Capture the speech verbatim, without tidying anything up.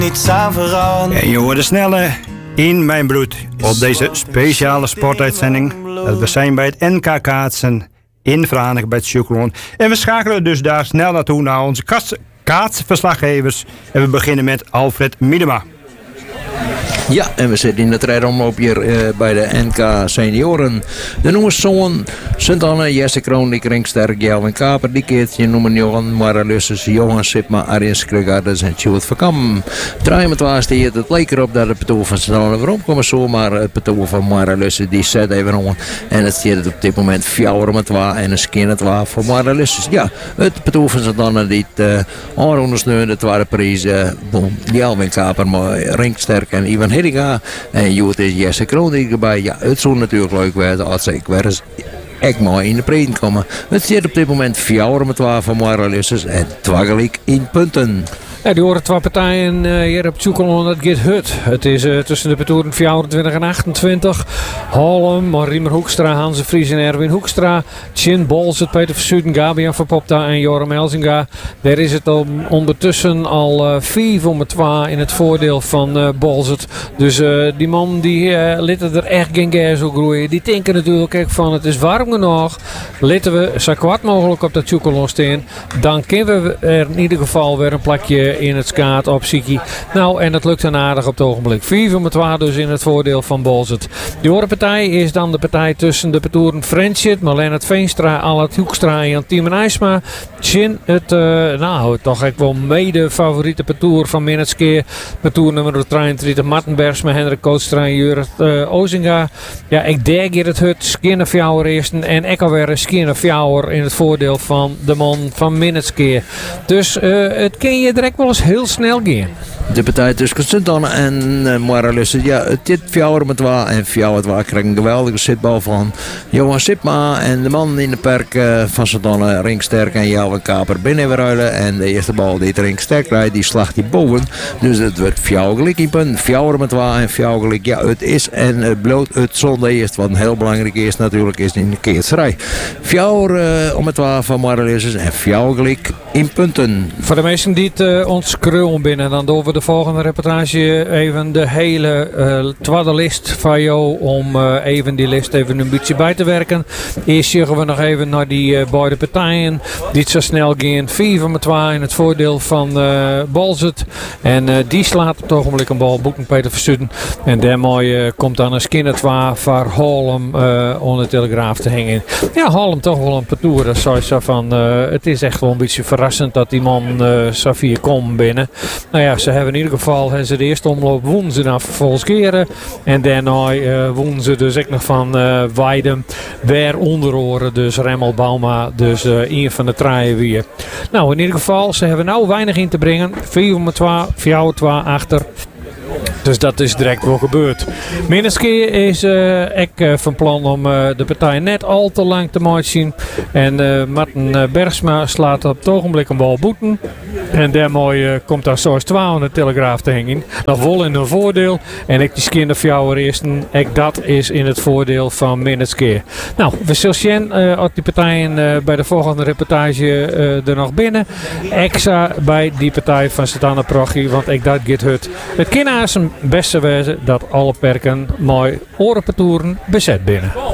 Niets aan veranderen. En je hoort de snelle in mijn bloed op deze speciale sportuitzending. We zijn bij het N K kaatsen in Vranig bij het Tjoekelon. En we schakelen dus daar snel naartoe naar onze kaatsverslaggevers. En we beginnen met Alfred Miedema. Ja, en we zitten in de treinomloop hier uh, bij de N K senioren. De noemen zoon Sint-Anne, Jesse Kroon, Dick Ringsterk, Jelwin Kaper, die keertje noemen Johan Maralusses, Johan Sipma, Arjen Krugarders en Sjoerd Verkam. Draai met waar steert het leek erop dat het petoe van Sint-Anne weer opkomen zo, maar het petoe van Maralusses die zet even om. En het steert op dit moment vier met waar en een skin het waar voor Maralusses. Ja, het petoe van Sint-Anne die het uh, ondersteunen, het waren prijzen, uh, Jelwin Kaper, Ringsterk en Ivan Hiddinga. En Joet is Jesse Kroon erbij. Ja, het zou natuurlijk leuk werden als ik weer eens echt mooi in de preden komen. Het zit op dit moment vier met twaalf van Maralusses en twaalf in punten. Ja, die horen twee partijen uh, hier op Tjoekelon, dat gaat hut. Het is uh, tussen de petoeren vierentwintig en achtentwintig. Holm, Riemer Hoekstra, Hans de Vries en Erwin Hoekstra. Chin Bolzet, Peter Versuiten, Gabian van Popta en Joram Elzinga. Daar is het al ondertussen al uh, vier voor twee in het voordeel van uh, Bolzet. Dus uh, die man die uh, litten er echt geen gas op groeien. Die denken natuurlijk echt van het is warm genoeg. Litten we zo kwart mogelijk op dat Tjoekelon staan. Dan kunnen we er in ieder geval weer een plakje in het skaat op Siki. Nou, en dat lukt dan aardig op het ogenblik. vier voor twee dus in het voordeel van Bolzet. De andere partij is dan de partij tussen de petoeren Friendship, Marlene Veenstra, Alat Hoekstra en Jan Tiemen IJsma. Chin, het, uh, nou, toch echt wel mede favoriete petoer van Minnetskeer. Petoer nummer drieëntwintig, Martenbergs met Hendrik Kootstra en Jurrit uh, Ozinga. Ja, ik denk hier het hut, Skinner Fjouwer eersten en ik alweer Skinner Fjouwer in het voordeel van de man van Minnetskeer. Dus uh, het kun je direct wel eens heel snel gaan. De partij tussen Sint-Anne en uh, Maralussen. Ja, het dit vier met twee en vier met twee krijgen een geweldige zitbal van Johan Sipma. En de man in de perk uh, van Sint-Anne, Ringsterk en Jelwin Kaper binnenruilen. En de eerste bal die het Ringsterk rijdt, die slaagt die boven. Dus het wordt vier gelijk in punt. vier met twee en vier gelijk. Ja, het is en het bloot het zonde eerst. Wat heel belangrijk is natuurlijk, is in de keertsrij. vier uh, met twee van Maralussen en vier gelijk in punten. Voor de meesten die het uh, ons krullen binnen, dan doen we de volgende reportage even de hele uh, tweede list van jou om uh, even die list even een beetje bij te werken. Eerst zeggen we nog even naar die uh, beide partijen die het zo snel gaan. vier van twee in het voordeel van uh, Bolzet. En uh, die slaat op het ogenblik een bal boeken Peter Versuiten. En daarmee uh, komt dan een skinner twee voor Holm uh, onder de Telegraaf te hangen. Ja, Holm toch wel een parcours. Dat zou je zo van, uh, het is echt wel een beetje verrassend dat die man uh, zo vier komt binnen. Nou ja, ze hebben in ieder geval ze de eerste omloop wonnen ze dan vervolgens keren. En daarna uh, wonnen ze dus ook nog van uh, Weidem. Weer onderoren, dus Remmel Bauma. Dus uh, een van de traaien weer. Nou, in ieder geval, ze hebben nou weinig in te brengen. vier met twee, vier twee achter. Dus dat is direct wel gebeurd. Minneskeer is uh, ik uh, van plan om uh, de partij net al te lang te maken. En uh, Marten uh, Bergsma slaat op het ogenblik een bal boeten. En daarmee uh, komt daar zoals twee aan de Telegraaf te hangen. Nog wel in een voordeel. En ik die skinner voor jou eersten. Ik dat is in het voordeel van Minneskeer. Nou, we zullen zien uh, of die partijen uh, bij de volgende reportage uh, er nog binnen. Extra bij die partij van Sint-Anne Prochie. Want ik dat get hut. Het kind zijn beste wijze dat alle perken mooi orenpetoeren bezet binnen.